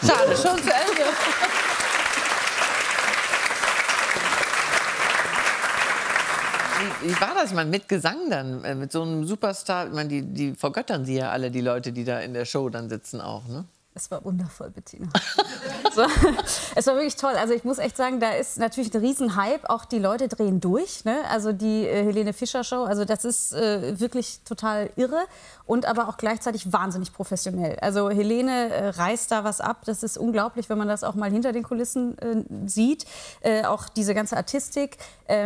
Schade, schon zu Ende. Wie war das mal mit Gesang dann, mit so einem Superstar? Ich meine, die vergöttern sie ja alle, die Leute, die da in der Show dann sitzen auch, ne? Es war wundervoll, Bettina. Es war wirklich toll. Also ich muss echt sagen, da ist natürlich ein Riesenhype. Auch die Leute drehen durch, ne? Also die Helene Fischer Show, also das ist wirklich total irre und aber auch gleichzeitig wahnsinnig professionell. Also Helene reißt da was ab. Das ist unglaublich, wenn man das auch mal hinter den Kulissen sieht. Auch diese ganze Artistik,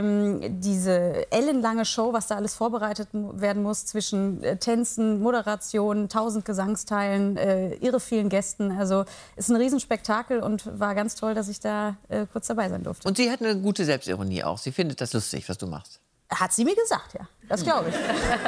diese ellenlange Show, was da alles vorbereitet werden muss zwischen Tänzen, Moderation, 1000 Gesangsteilen, irre vielen Gästen. Also ist ein Riesenspektakel und war ganz toll, dass ich da kurz dabei sein durfte. Und sie hat eine gute Selbstironie auch. Sie findet das lustig, was du machst. Hat sie mir gesagt, ja. Das glaube ich.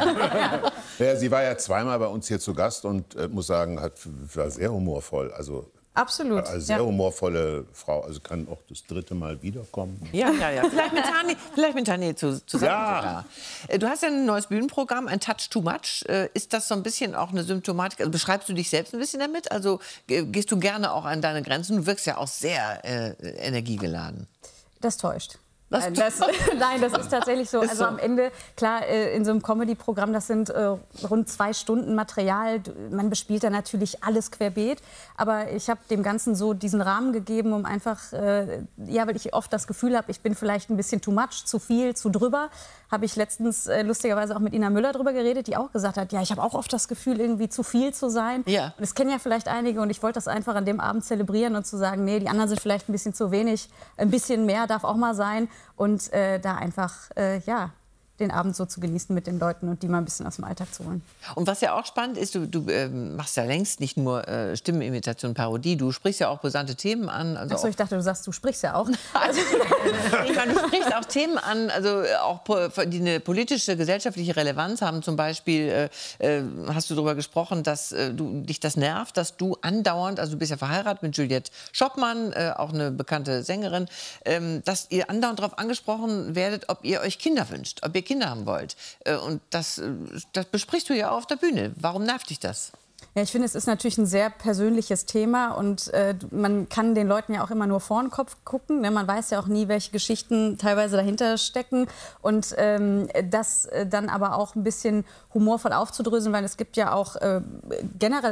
Ja, sie war ja zweimal bei uns hier zu Gast und muss sagen, war sehr humorvoll. Also absolut. Eine sehr humorvolle Frau. Also kann auch das 3. Mal wiederkommen. Ja. Vielleicht mit Tani zusammen. Ja. Du hast ja ein neues Bühnenprogramm, ein Touch Too Much. Ist das so ein bisschen auch eine Symptomatik? Also beschreibst du dich selbst ein bisschen damit? Also gehst du gerne auch an deine Grenzen? Du wirkst ja auch sehr energiegeladen. Das täuscht. Nein, das ist tatsächlich so. Also am Ende, klar, in so einem Comedy-Programm, das sind rund 2 Stunden Material. Man bespielt da natürlich alles querbeet. Aber ich habe dem Ganzen so diesen Rahmen gegeben, um einfach, ja, weil ich oft das Gefühl habe, ich bin vielleicht ein bisschen too much, zu viel, zu drüber. Habe ich letztens lustigerweise auch mit Ina Müller drüber geredet, die auch gesagt hat, ja, ich habe auch oft das Gefühl, irgendwie zu viel zu sein. Ja. Und das kennen ja vielleicht einige und ich wollte das einfach an dem Abend zelebrieren und zu sagen, nee, die anderen sind vielleicht ein bisschen zu wenig, ein bisschen mehr darf auch mal sein. Und da einfach, ja, den Abend so zu genießen mit den Leuten und die mal ein bisschen aus dem Alltag zu holen. Und was ja auch spannend ist, du machst ja längst nicht nur Stimmenimitation, Parodie, du sprichst ja auch brisante Themen an. Also achso, ich dachte, du sagst, du sprichst ja auch. Ich meine, du sprichst auch Themen an, also auch die eine politische, gesellschaftliche Relevanz haben. Zum Beispiel hast du darüber gesprochen, dass dich das nervt, dass du andauernd, also du bist ja verheiratet mit Juliette Schoppmann, auch eine bekannte Sängerin, dass ihr andauernd darauf angesprochen werdet, ob ihr euch Kinder wünscht, ob ihr Kinder haben wollt. Und das besprichst du ja auch auf der Bühne. Warum nervt dich das? Ja, ich finde, es ist natürlich ein sehr persönliches Thema und man kann den Leuten ja auch immer nur vor den Kopf gucken. Ne? Man weiß ja auch nie, welche Geschichten teilweise dahinter stecken und das dann aber auch ein bisschen humorvoll aufzudröseln, weil es gibt ja auch generell